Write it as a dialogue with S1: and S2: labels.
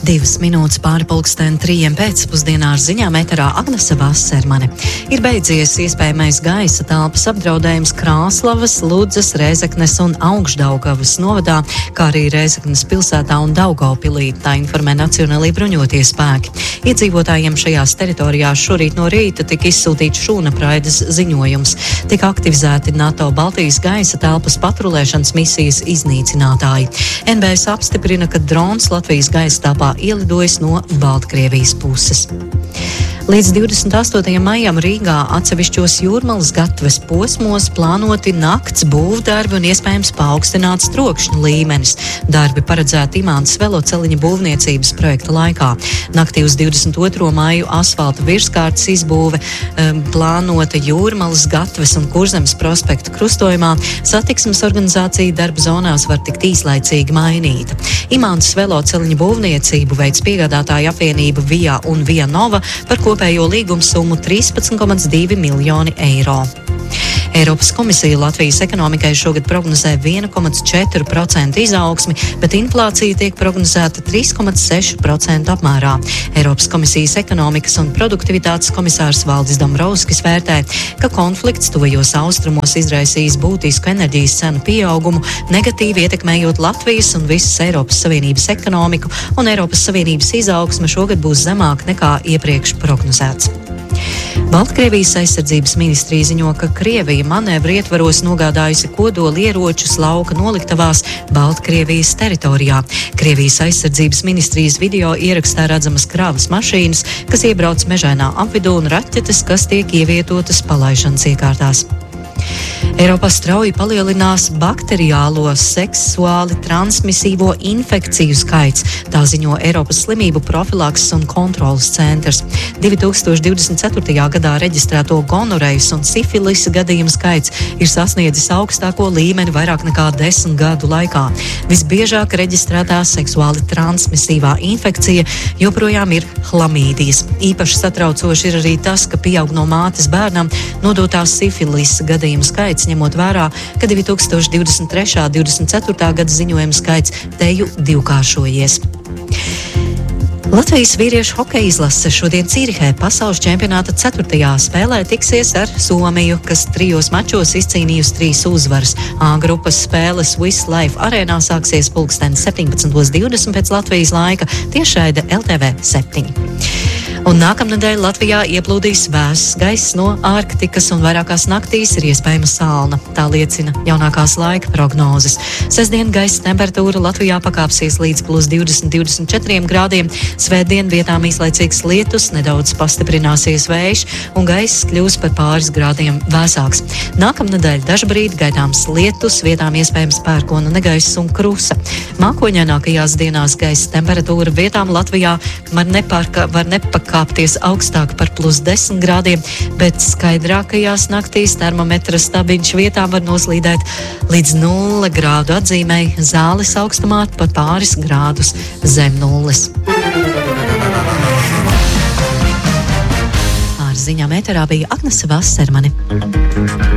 S1: 2 minūtes pāri pulksten 3 pēcpusdienā ar ziņām eterā Agnese Vassermane. Ir beidzies iespējamais gaisa telpas apdraudējums Krāslavas, Ludzas, Rēzeknes un Augšdaugavas novadā, kā arī Rēzeknes pilsētā un Daugavpilī, tā informē Nacionālie bruņotie spēki. Iedzīvotājiem šajās teritorijās šorīt no rīta tika izsūtīts šūnapraides ziņojums. Tika aktivizēti NATO Baltijas gaisa telpas patrulēšanas misijas iznīcinātāji. NBS apstiprina, ka drons Latvijas gaisa telpā ielidojas no Baltkrievijas puses. Līdz 28. maijam Rīgā atsevišķos Jūrmalas gatves posmos plānoti nakts būvdarbi un iespējams paaugstināts trokšņa līmenis. Darbi paredzēti Imantas veloceliņa būvniecības projekta laikā. Naktī uz 22. maiju asfalta virskārtas izbūve plānota Jūrmalas gatves un Kurzemes prospekta krustojumā. Satiksmes organizācija darba zonās var tikt īslaicīgi mainīta. Imantas veloceliņa būvniecību veids piegādātāja apvienība Via un Via Nova par kopējo līgumu summu 13,2 miljoni eiro. Eiropas komisija Latvijas ekonomikai šogad prognozē 1,4% izaugsmi, bet inflācija tiek prognozēta 3,6% apmērā. Eiropas komisijas ekonomikas un produktivitātes komisārs Valdis Dombrovskis vērtē, ka konflikts tuvajos austrumos izraisījis būtisku enerģijas cenu pieaugumu, negatīvi ietekmējot Latvijas un visas Eiropas Savienības ekonomiku, un Eiropas Savienības izaugsme šogad būs zemāka nekā iepriekš prognozēts. Baltkrievijas aizsardzības ministrija ziņo, ka Krievija manevru ietvaros nogādājusi kodolieročus lauka noliktavās Baltkrievijas teritorijā. Krievijas aizsardzības ministrijas video ierakstā redzamas kravas mašīnas, kas iebrauc mežainā apvidū un raķetes, kas tiek ievietotas palaišanas iekārtās. Eiropā strauji palielinās bakteriālo seksuāli transmisīvo infekciju skaits, tā ziņo Eiropas slimību profilakses un kontrolas centrs. 2024. gadā reģistrēto gonorejas un sifilisa gadījumu skaits ir sasniedzis augstāko līmeni vairāk nekā 10 gadu laikā. Visbiežāk reģistrētā seksuāli transmisīvā infekcija joprojām ir hlamīdijas. Īpaši satraucoši ir arī tas, ka pieaug no mātes bērnam nodotās sifilisa gadījumu skaits, ņemot vērā, ka 2023. 24. gada ziņojuma skaits teju divkāršojies. Latvijas vīriešu hokeja izlase šodien Cīrihē pasaules čempionāta 4. spēlē tiksies ar Somiju, kas 3 mačos izcīnījusi 3 uzvaras. A grupas spēles Swiss Life arēnā sāksies pulksten 17:20 pēc Latvijas laika, tiešraide LTV 7. Un nākamnedēļ Latvijā ieplūdīs vēss gaiss no Ārktikas un vairākās naktīs ir iespējama salna. Tā liecina jaunākās laika prognozes. Sestdien gaisa temperatūra Latvijā pakāpsies līdz +20–24 grādiem. Svētdien vietām īslaicīgs lietus, nedaudz pastiprināsies vējš un gaiss kļūs par pāris grādiem vēsāks. Nākamnedēļ dažbrīd gaidāms lietus, vietām iespējams pērkona negaiss un krusa. Mākoņainākajās dienās gaisa temperatūra vietām Latvijā var nepakāpties augstāk par +10 grādiem, bet skaidrākajās naktīs termometra stabiņš vietām var noslīdēt līdz 0 grādu atzīmei, Zāles augstumā pat pāris grādus zem nulles. Ar ziņām eterā bija Agnese Vassermane.